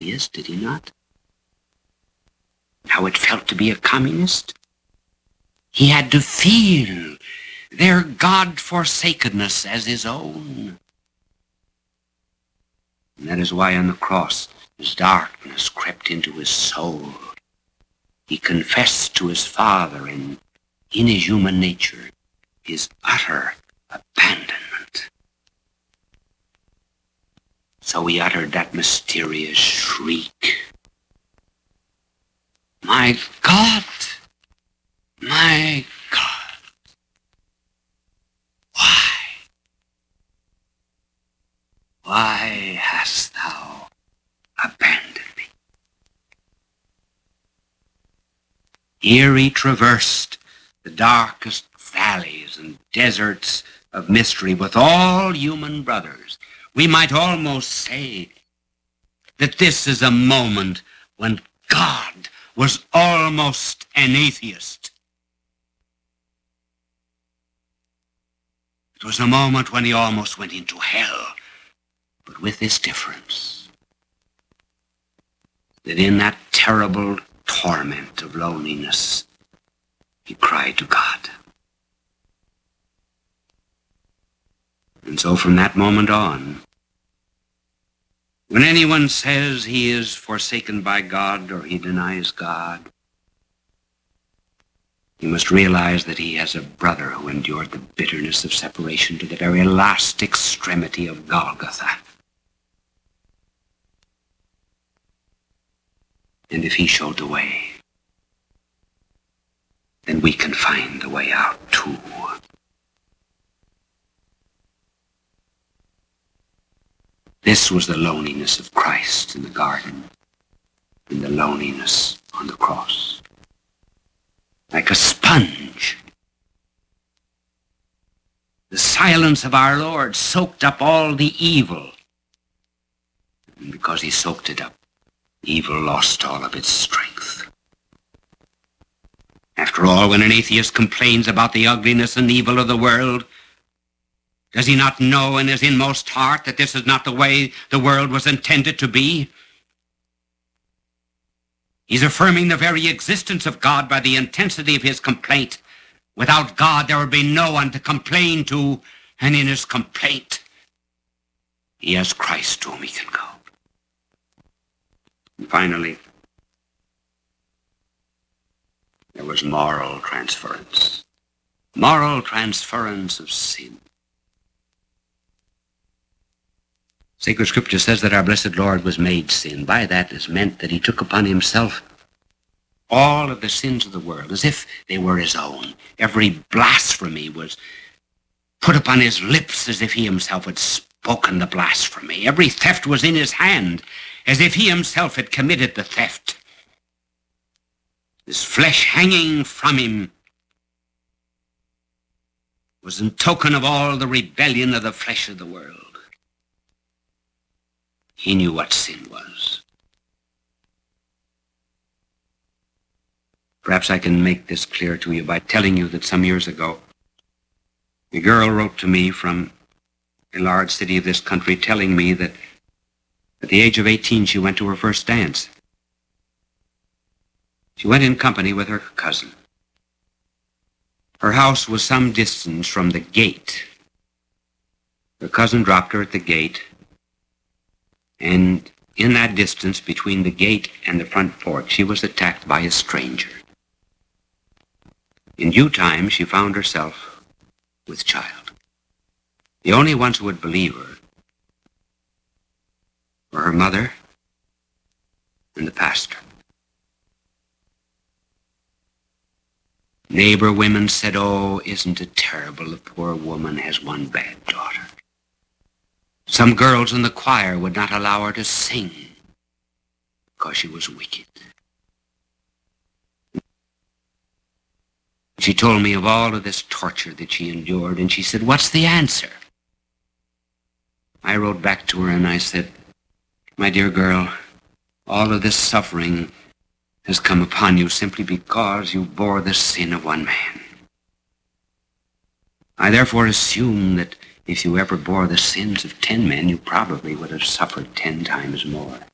Yes, did he not? How it felt to be a communist? He had to feel their God-forsakenness as his own. And that is why on the cross, as darkness crept into his soul, he confessed to his Father in his human nature his utter abandonment. So he uttered that mysterious shriek. My God, my God, why hast thou abandoned me? Here he traversed the darkest valleys and deserts of mystery with all human brothers. We might almost say that this is a moment when God was almost an atheist. It was a moment when he almost went into hell, but with this difference, that in that terrible torment of loneliness, he cried to God. And so from that moment on, when anyone says he is forsaken by God or he denies God, he must realize that he has a brother who endured the bitterness of separation to the very last extremity of Golgotha. And if he showed the way, then we can find the way out too. This was the loneliness of Christ in the garden, and the loneliness on the cross. Like a sponge, the silence of our Lord soaked up all the evil. And because he soaked it up, evil lost all of its strength. After all, when an atheist complains about the ugliness and evil of the world, does he not know in his inmost heart that this is not the way the world was intended to be? He's affirming the very existence of God by the intensity of his complaint. Without God, there would be no one to complain to, and in his complaint, he has Christ to whom he can go. And finally, there was moral transference. Moral transference of sin. Sacred Scripture says that our blessed Lord was made sin. By that is meant that he took upon himself all of the sins of the world, as if they were his own. Every blasphemy was put upon his lips as if he himself had spoken the blasphemy. Every theft was in his hand, as if he himself had committed the theft. His flesh hanging from him was in token of all the rebellion of the flesh of the world. He knew what sin was. Perhaps I can make this clear to you by telling you that some years ago, a girl wrote to me from a large city of this country telling me that at the age of 18 she went to her first dance. She went in company with her cousin. Her house was some distance from the gate. Her cousin dropped her at the gate, and in that distance between the gate and the front porch, she was attacked by a stranger. In due time, she found herself with child. The only ones who would believe her were her mother and the pastor. Neighbor women said, "Oh, isn't it terrible? The poor woman has one bad daughter." Some girls in the choir would not allow her to sing because she was wicked. She told me of all of this torture that she endured, and she said, "What's the answer?" I wrote back to her and I said, "My dear girl, all of this suffering has come upon you simply because you bore the sin of one man. I therefore assume that if you ever bore the sins of 10 men, you probably would have suffered 10 times more.